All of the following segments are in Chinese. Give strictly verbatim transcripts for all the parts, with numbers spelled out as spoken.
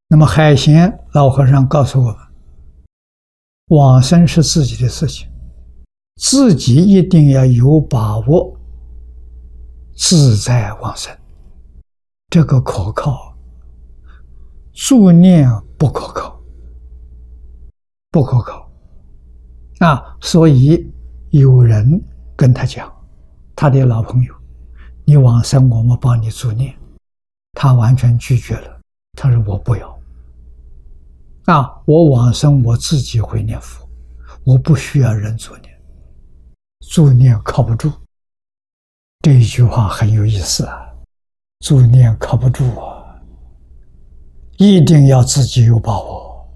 那么海贤老和尚告诉我们，往生是自己的事情，自己一定要有把握，自在往生，这个可靠。助念不可靠，不可靠啊！所以有人跟他讲，他的老朋友，你往生我们帮你助念，他完全拒绝了。他说我不要啊，我往生我自己会念佛，我不需要人助念，助念靠不住。这一句话很有意思啊，助念靠不住啊，一定要自己有把握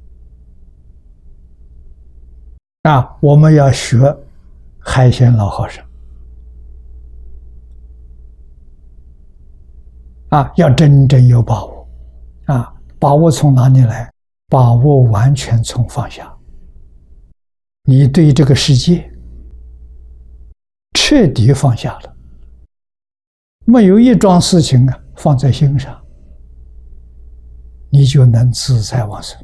啊！我们要学海贤老和尚啊，要真正有把握啊！把握从哪里来？把握完全从放下。你对这个世界彻底放下了，没有一桩事情啊放在心上，你就能自在往生。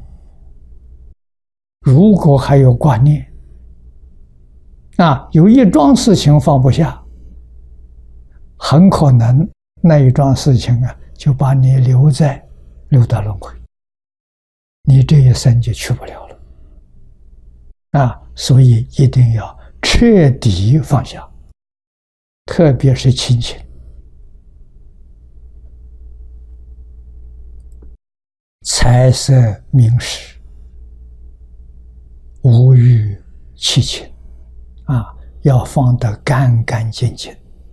如果还有挂念啊，有一桩事情放不下，很可能那一桩事情啊就把你留在六道轮回，你这一生就去不了了啊！所以一定要彻底放下，特别是亲情。财色名食，无欲弃情啊，要放得干干净净，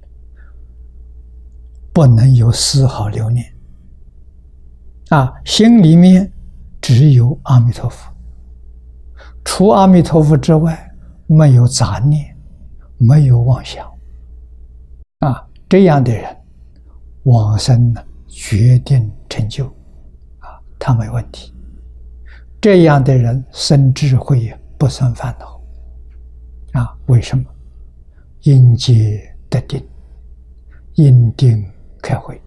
不能有丝毫留念啊！心里面只有阿弥陀佛，除阿弥陀佛之外，没有杂念，没有妄想啊！这样的人往生呢，决定成就。他没问题，这样的人生智慧不生烦恼啊！为什么？因戒得定，因定开慧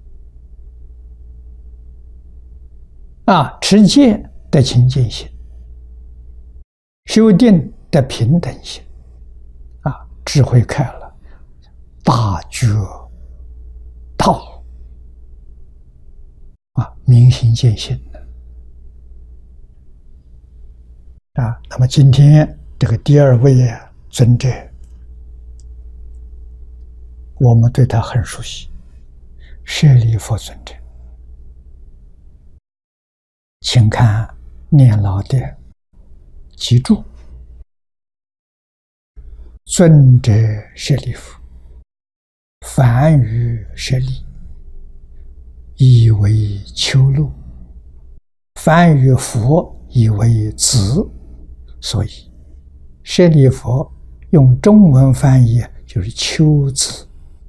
啊！持戒得清净心，修定得平等心啊！智慧开了，大觉道啊，明心见性啊。那么今天这个第二位尊者，我们对他很熟悉，舍利弗尊者。请看念老的记注：尊者舍利弗，凡于舍利，以为丘露，凡于佛以为子，所以舍利弗用中文翻译就是丘子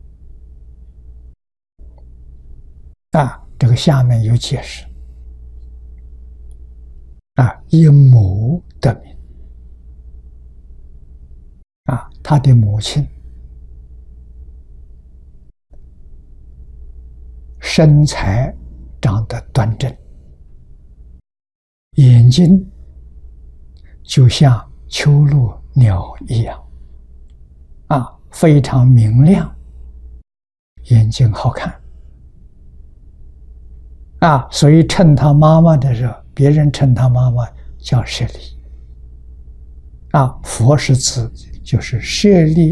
啊。这个下面有解释啊，以母得名啊，他的母亲身材长得端正，眼睛就像秋露鸟一样啊，非常明亮，眼睛好看啊，所以称他妈妈的时候，别人称他妈妈叫舍利啊，佛是指就是舍利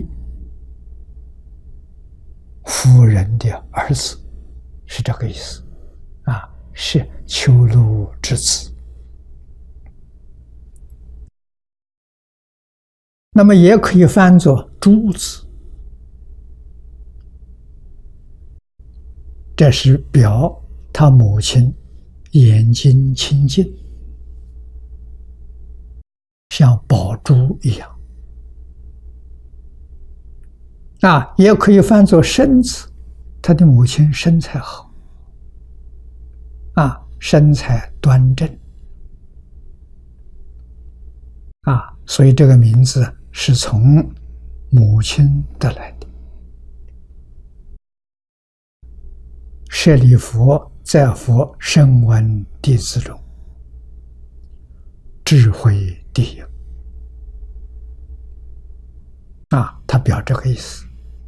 夫人的儿子，是这个意思啊，是丘露之子。那么也可以翻作珠子，这是表他母亲眼睛清净，像宝珠一样啊，也可以翻作身子，他的母亲身材好啊，身材端正啊，所以这个名字是从母亲得来的。舍利弗在佛声闻弟子中，智慧第一。啊，他表这个意思。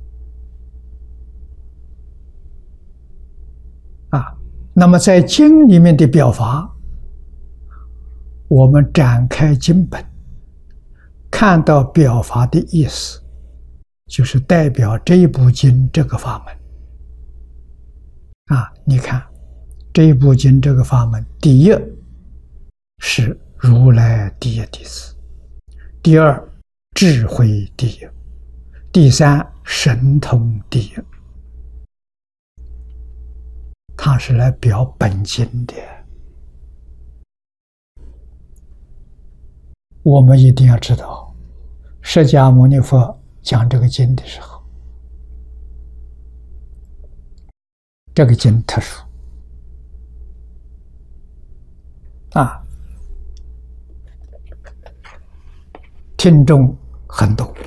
啊，那么在经里面的表法，我们展开经本，看到表法的意思，就是代表这一部经这个法门。啊，你看这一部经这个法门，第一是如来第一弟子，第二智慧第一，第三神通第一。它是来表本经的，我们一定要知道，释迦牟尼佛讲这个经的时候，这个经特殊啊，听众很多。